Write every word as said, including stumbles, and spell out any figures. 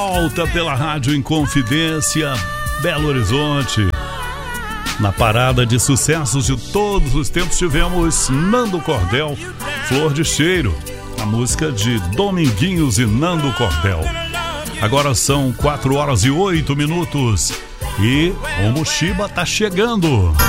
Volta pela Rádio Inconfidência, Belo Horizonte. Na parada de sucessos de todos os tempos tivemos Nando Cordel, Flor de Cheiro, a música de Dominguinhos e Nando Cordel. Agora são quatro horas e oito minutos e o Mochiba tá chegando.